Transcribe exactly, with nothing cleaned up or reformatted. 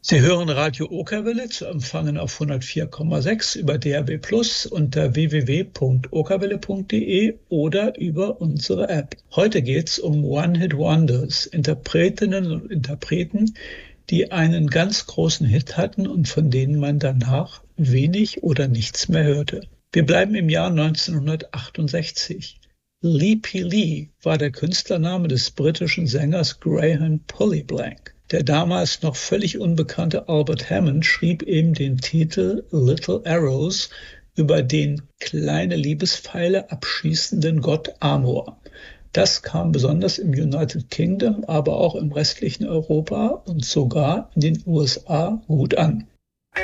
Sie hören Radio Okerwelle, zu empfangen auf hundertvier Komma sechs über D A B plus unter w w w punkt okerwelle punkt de oder über unsere App. Heute geht's um One-Hit-Wonders, Interpretinnen und Interpreten, die einen ganz großen Hit hatten und von denen man danach wenig oder nichts mehr hörte. Wir bleiben im Jahr neunzehnhundertachtundsechzig. Lee P. Lee war der Künstlername des britischen Sängers Graham Pollyblank. Der damals noch völlig unbekannte Albert Hammond schrieb ihm den Titel Little Arrows über den kleine Liebespfeile abschießenden Gott Amor. Das kam besonders im United Kingdom, aber auch im restlichen Europa und sogar in den U S A gut an.